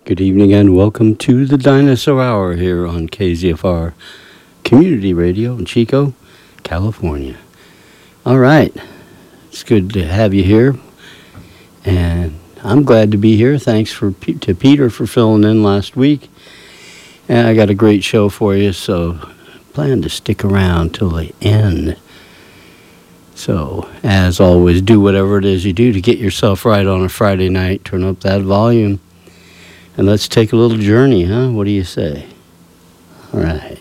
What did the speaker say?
Good evening and welcome to the Dinosaur Hour here on KZFR Community Radio in Chico, California. All right, it's good to have you here, and I'm glad to be here. Thanks to Peter for filling in last week, and I got a great show for you, so plan to stick around till the end. So, as always, do whatever it is you do to get yourself right on a Friday night. Turn up that volume. And let's take a little journey, huh? What do you say? All right.